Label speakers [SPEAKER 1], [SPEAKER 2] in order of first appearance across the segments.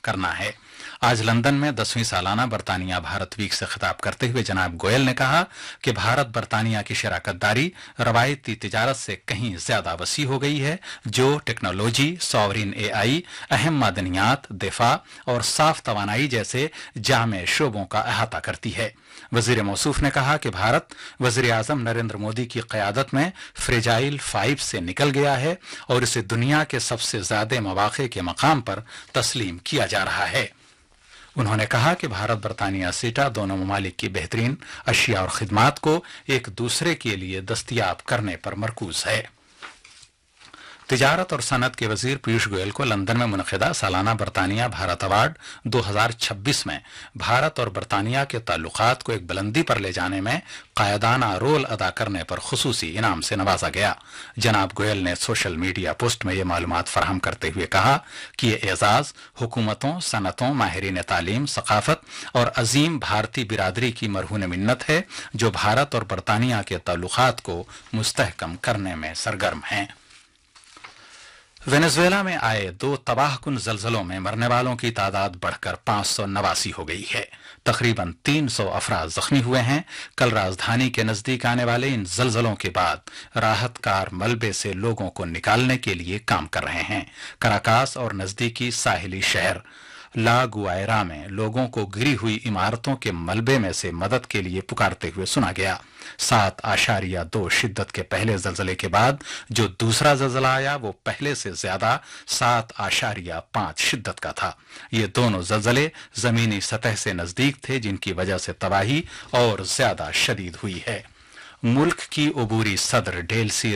[SPEAKER 1] करना है। आज लंदन में 10वीं सालाना बरतानिया भारत वीक से खिताब करते हुए जनाब गोयल ने कहा कि भारत बरतानिया की शराकतदारी रवायती तिजारत से कहीं ज्यादा वसी हो गई है, जो टेक्नोलॉजी, सॉवरिन एआई, अहम मादनियात, दिफा और साफ तवानाई जैसे जामे शोबों का अहाता करती है। वजीर मौसूफ ने कहा कि भारत वजीर आजम नरेंद्र मोदी की क़यादत में फ्रेजाइल 5 से निकल गया है और इसे दुनिया के सबसे ज्यादा मौक़े के मकाम पर तस्लीम किया जा रहा है। उन्होंने कहा कि भारत बरतानिया सीटा दोनों ममालिक की बेहतरीन अशिया और खिदमात को एक दूसरे के लिए दस्तयाब करने पर मरकूज है। तिजारत और सनत के वजीर पीयूष गोयल को लंदन में मुनक़िदा सालाना बरतानिया भारत अवार्ड 2026 में भारत और बरतानिया के ताल्लुकात को एक बुलंदी पर ले जाने में कायदाना रोल अदा करने पर खुसूसी इनाम से नवाजा गया। जनाब गोयल ने सोशल मीडिया पोस्ट में ये मालूमात फराहम करते हुए कहा कि ये एजाज हुकूमतों, सनतों, माहिरीन तालीम, सकाफत और अजीम भारतीय बिरादरी की मरहून मिन्नत है, जो भारत और बरतानिया के ताल्लुकात को मुस्तहकम करने में सरगर्म हैं। वेनेजुएला में आए 2 तबाहकुन जलजलों में मरने वालों की तादाद बढ़कर 589 हो गई है। तकरीबन 300 अफराद जख्मी हुए हैं। कल राजधानी के नजदीक आने वाले इन जलजलों के बाद राहत कार मलबे से लोगों को निकालने के लिए काम कर रहे हैं। कराकास और नजदीकी साहिली शहर ला गुआयरा में लोगों को गिरी हुई इमारतों के मलबे में से मदद के लिए पुकारते हुए सुना गया। 7.2 शिद्दत के पहले जलजले के बाद जो दूसरा जलजला आया वो पहले से ज्यादा 7.5 शिद्दत का था। ये दोनों जलजले जमीनी सतह से नजदीक थे, जिनकी वजह से तबाही और ज्यादा शदीद हुई है। मुल्क की अबूरी सदर डेल्सी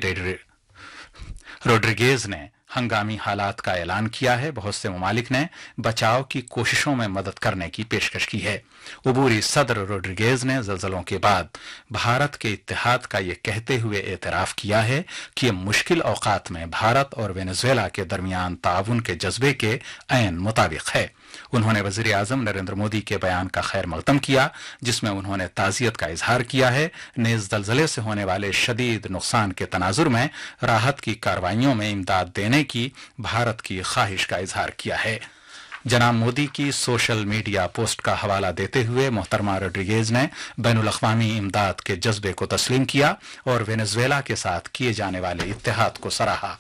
[SPEAKER 1] रोड्रिगेज ने हंगामी हालात का ऐलान किया है। बहुत से ममालिक ने बचाव की कोशिशों में मदद करने की पेशकश की है। अबूरी सदर रोड्रिगेज ने जलजलों के बाद भारत के इत्तेहाद का ये कहते हुए एतराफ किया है कि ये मुश्किल औकात में भारत और वेनेजुएला के दरमियान ताउन के जज्बे के ऐन मुताबिक है। उन्होंने वजीर आजम नरेंद्र मोदी के बयान का खैर मकदम किया, जिसमें उन्होंने ताजियत का इजहार किया है। नेज़ जलजले से होने वाले शदीद नुकसान के तनाजुर में राहत की कार्रवाइयों में इमदाद देने की भारत की ख्वाहिश का इजहार किया है। जनाब मोदी की सोशल मीडिया पोस्ट का हवाला देते हुए मोहतरमा रोड्रिगेज ने बैनुल अक़वामी इमदाद के जज्बे को तस्लीम किया और वेनेजुएला के साथ किए जाने वाले इत्तेहाद को सराहा।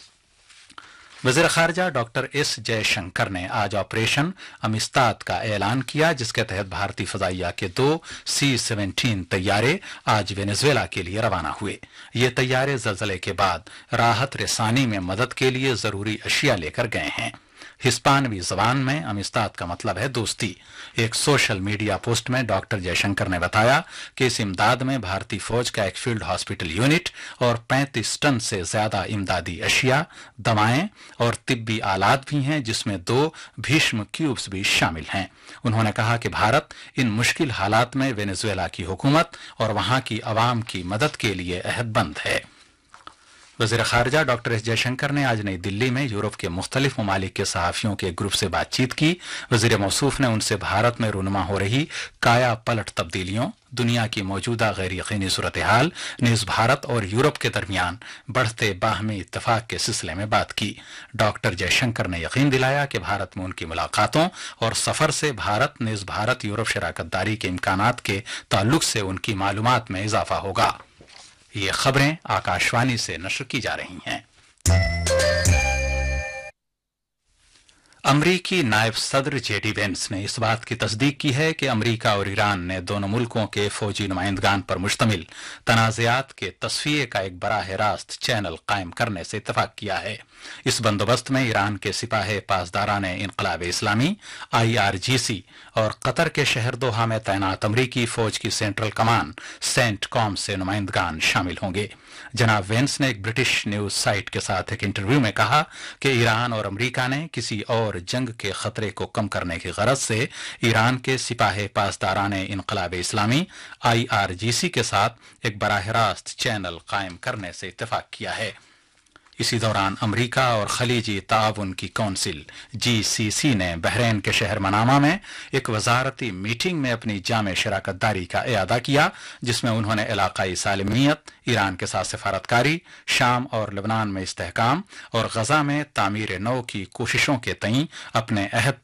[SPEAKER 1] वज़ीर ख़ारिजा डॉक्टर एस जयशंकर ने आज ऑपरेशन अमिस्ताद का ऐलान किया, जिसके तहत भारतीय फ़ज़ाइया के 2 C-17 तैयारे आज वेनेजुएला के लिए रवाना हुए। ये तैयारे ज़लज़ले के बाद राहत रसानी में मदद के लिए ज़रूरी अशिया लेकर गए हैं। हिस्पानवी जबान में अमिस्ताद का मतलब है दोस्ती। एक सोशल मीडिया पोस्ट में डॉक्टर जयशंकर ने बताया कि इस इमदाद में भारतीय फौज का एक फील्ड हॉस्पिटल यूनिट और 35 टन से ज्यादा इमदादी अशिया, दवाएं और तिब्बी आलात भी हैं, जिसमें 2 भीष्म क्यूब्स भी शामिल हैं। उन्होंने कहा कि भारत इन मुश्किल हालात में वेनेजुएला की हुकूमत और वहां की अवाम की मदद के लिए अहदबंद है। वज़ीर ख़ारिजा डॉक्टर एस जयशंकर ने आज नई दिल्ली में यूरोप के मुख्तलिफ ममालिक के सहाफ़ियों के ग्रुप से बातचीत की। वज़ीर मौसूफ ने उनसे भारत में रूनुमा हो रही काया पलट तब्दीलियों, दुनिया की मौजूदा गैर यकीनी सूरत हाल, नीज़ भारत और यूरोप के दरमियान बढ़ते बाहमी इत्तफ़ाक़ के सिलसिले में बात की। डॉक्टर जयशंकर ने यकीन दिलाया कि भारत में उनकी मुलाकातों और सफ़र से भारत नीज़ भारत यूरोप शराकतदारी के इम्कानात के ताल्लुक से उनकी मालूमात में इजाफा होगा। ये खबरें आकाशवाणी से नश्र की जा रही हैं। अमरीकी नायब सदर जेडी वेंस ने इस बात की तस्दीक की है कि अमरीका और ईरान ने दोनों मुल्कों के फौजी नुमाइंदगान पर मुश्तमिल तनाज़ात के तस्फिये का एक बराह रास्त चैनल कायम करने से इत्तफाक किया है। इस बंदोबस्त में ईरान के सिपाही पासदारान इनकलाब इस्लामी IRGC और कतर के शहर दोहा में तैनात अमरीकी फौज की सेंट्रल कमान सेंट कॉम से नुमाइंदगान शामिल होंगे। जनाब वेंस ने एक ब्रिटिश न्यूज साइट के साथ एक इंटरव्यू में कहा कि ईरान और अमरीका ने किसी और जंग के खतरे को कम करने की गरज से ईरान के सिपाही पासदारान इनकलाब इस्लामी IRGC के साथ एक बराह रास्त चैनल कायम करने से इत्तेफाक किया है। इसी दौरान अमरीका और खलीजी ताउन की कौंसिल GCC ने बहरीन के शहर मनामा में एक वजारती मीटिंग में अपनी जामे शराकतदारी का इयादा किया, जिसमें उन्होंने इलाकाई सालिमियत, ईरान के साथ सफारतकारी, शाम और लबनान में इस्तेहकाम और गजा में तामीर नौ की कोशिशों के तईं अपने अहद